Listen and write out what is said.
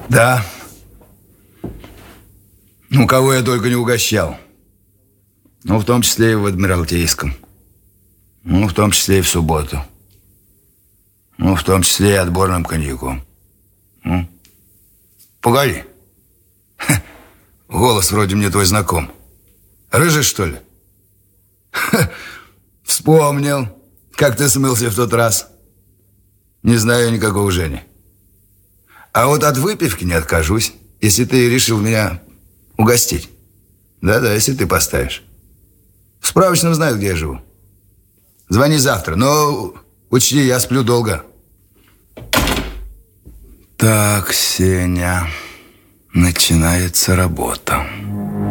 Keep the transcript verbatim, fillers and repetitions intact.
Да. Ну, кого я только не угощал. Ну, в том числе и в Адмиралтейском. Ну, в том числе и в субботу. Ну, в том числе и отборным коньяком. Ну, погоди. Ха, голос вроде мне твой знаком. Рыжий, что ли? Ха, вспомнил, как ты смылся в тот раз. Не знаю никакого Жени. А вот от выпивки не откажусь, если ты решил меня угостить. Да-да, если ты поставишь. В справочном знают, где я живу. Звони завтра, но учти, я сплю долго. Так, Сеня, начинается работа.